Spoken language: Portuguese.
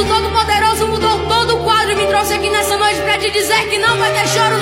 Todo-Poderoso mudou todo o quadro e me trouxe aqui nessa noite pra te dizer que não vai ter choro